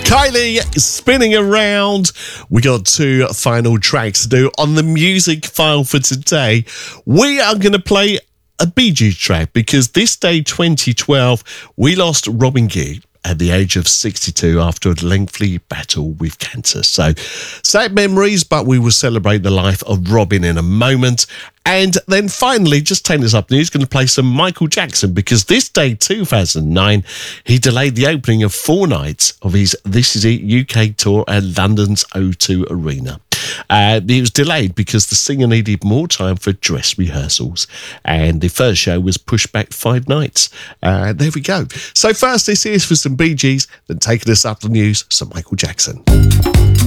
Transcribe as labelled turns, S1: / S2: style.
S1: Kylie spinning around. We got two final tracks to do on the music file for today. We are going to play a Bee Gees track because this day 2012 we lost Robin Gibb at the age of 62 after a lengthy battle with cancer. So sad memories, but we will celebrate the life of Robin in a moment. And then finally, just taking us up news, going to play some Michael Jackson because this day 2009 he delayed the opening of 4 nights of his This Is It UK tour at London's O2 Arena. It was delayed because the singer needed more time for dress rehearsals, and the first show was pushed back 5 nights. There we go. So first, this is for some Bee Gees, then taking us up the news, some Michael Jackson.